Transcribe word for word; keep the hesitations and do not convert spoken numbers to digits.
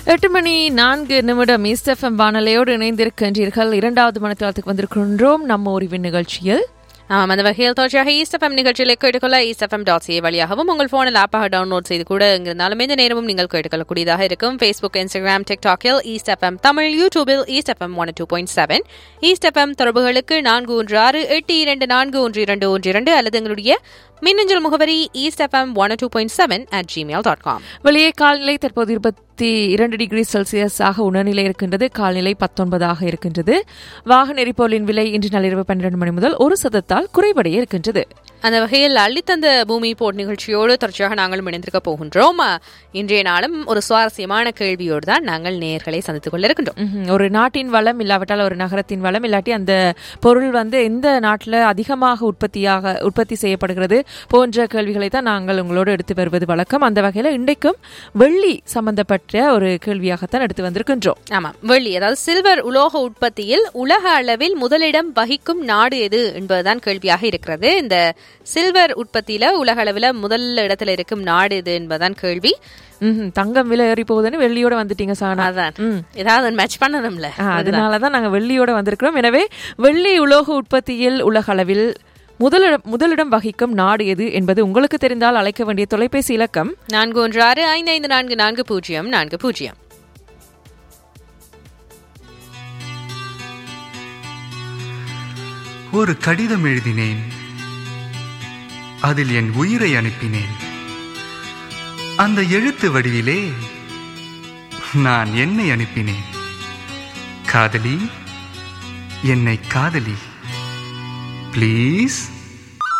எட்டு மணி நான்கு நிமிடம் ஈஸ்ட் எஃப்எம் வானொலியோடு இணைந்திருக்கின்றீர்கள். இரண்டாவது மணித்தளத்துக்கு வந்திருக்கின்றோம் நம்ம உரிவின் நிகழ்ச்சியில். ஆம், அந்த வகையில் தொடர்ச்சியாக ஈஸ்ட் எஃப்எம் நிகழ்ச்சியில் கேட்டுக்கொள்ள ஈஸ்ட் எஃப்எம் டாட் சிஏ வழியாகவும் உங்கள் போனில் ஆப்பாக டவுன்லோட் செய்து கூட இருந்தாலும் எந்த நேரமும் நீங்கள் கேட்டுக்கொள்ளக்கூடியதாக இருக்கும். Facebook, Instagram, டிக்டாக்கில் east FM Tamil, யூடியூபில் east FM one two point seven. East FM தொடர்புகளுக்கு நான்கு ஒன்று ஆறு எட்டு இரண்டு நான்கு ஒன்று இரண்டு ஒன்று இரண்டு அல்லது எங்களுடைய மின்னஞ்சல் முகவரி east FM one two point seven at Gmail dot com. வெளியே காலநிலை தற்போது இருபத்தி இரண்டு டிகிரி செல்சியஸாக உணர்நிலை இருக்கின்றது. காலநிலை பத்தொன்பதாக இருக்கின்றது. வாகன எரிபொருளின் விலை இன்று நள்ளிரவு பன்னிரண்டு மணி முதல் ஒரு சதத்தால் குறைவடைய இருக்கின்றது. அந்த வகையில் அள்ளித்தந்த பூமி போட் நிகழ்ச்சியோடு தொடர்ச்சியாக நாங்கள் இணைந்திருக்க போகின்றோம். இன்றைய நாளும் ஒரு சுவாரஸ்யமான கேள்வியோடு தான் நாங்கள் நேயர்களை சந்தித்துக் கொள்ள இருக்கின்றோம். ஒரு நாட்டின் வளம் இல்லாவிட்டால் ஒரு நகரத்தின் வளம், இல்லாட்டி அந்த பொருள் வந்து எந்த நாட்டில் அதிகமாக உற்பத்தியாக உற்பத்தி செய்யப்படுகிறது போன்ற கேள்விகளை தான் நாங்கள் உங்களோடு எடுத்து வருவது வழக்கம். அந்த வகையில் இன்றைக்கும் வெள்ளி சம்பந்தப்பட்ட ஒரு கேள்வியாகத்தான் எடுத்து வந்திருக்கின்றோம். ஆமாம், வெள்ளி அதாவது சில்வர் உலோக உற்பத்தியில் உலக அளவில் முதலிடம் வகிக்கும் நாடு எது என்பதுதான் கேள்வியாக இருக்கிறது. இந்த சில்வர் உற்பத்தியில உலக அளவில் முதல் இடத்துல இருக்கும் நாடு எது என்பதுதான் கேள்வி. தங்கம் விலை ஏறி போகுதுன்னு வெள்ளியோட வந்துட்டீங்க சானா. அதான் ஏதாவது மேட்ச் பண்ணணும்ல, அதனாலதான் நாங்க வெள்ளியோட வந்திருக்கிறோம். எனவே வெள்ளி உலோக உற்பத்தியில் உலக அளவில் முதலிடம் முதலிடம் வகிக்கும் நாடு எது என்பது உங்களுக்கு தெரிந்தால் அழைக்க வேண்டிய தொலைபேசி இலக்கம் நான்கு ஒன்று ஆறு ஐந்து ஐந்து நான்கு நான்கு பூஜ்ஜியம் நான்கு பூஜ்ஜியம். ஒரு கடிதம் எழுதினேன், அதில் என் உயிரை அனுப்பினேன். அந்த எழுத்து வடிவிலே நான் என்னை அனுப்பினேன். காதலி, என்னை காதலி, ப்ளீஸ்